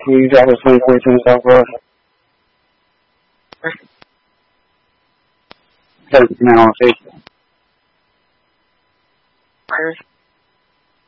Can you drive us way to the South Road? 30 on Facebook.